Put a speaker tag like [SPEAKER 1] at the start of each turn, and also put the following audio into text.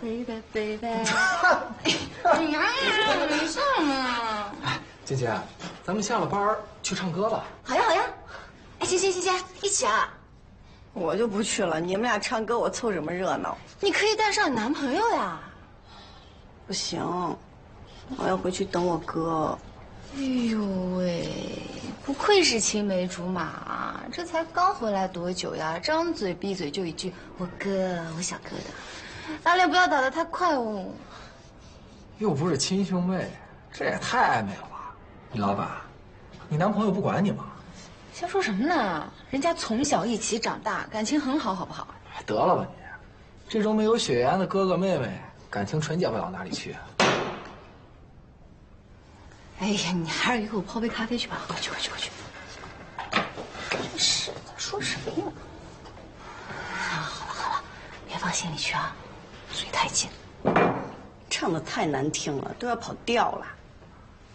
[SPEAKER 1] baby baby。哎呀，没事嘛。
[SPEAKER 2] 姐姐，咱们下了班去唱歌吧。
[SPEAKER 1] 好呀好呀。哎，行，一起啊。
[SPEAKER 3] 我就不去了，你们俩唱歌我凑什么热闹？
[SPEAKER 1] 你可以带上你男朋友呀。
[SPEAKER 3] 不行，我要回去等我哥。
[SPEAKER 1] 哎呦喂，不愧是青梅竹马，这才刚回来多久呀？张嘴闭嘴就一句“我哥，我小哥的”，打脸不要打得太快哦。
[SPEAKER 2] 又不是亲兄妹，这也太暧昧了吧？你老板，你男朋友不管你吗？
[SPEAKER 1] 瞎说什么呢？人家从小一起长大，感情很好，好不好？
[SPEAKER 2] 得了吧你，这种没有血缘的哥哥妹妹，感情纯洁不了哪里去。
[SPEAKER 1] 哎呀，你还是给我泡杯咖啡去吧，快去！真是的，说什么呀？好了，别往心里去啊，嘴太紧。
[SPEAKER 3] 唱的太难听了，都要跑调了。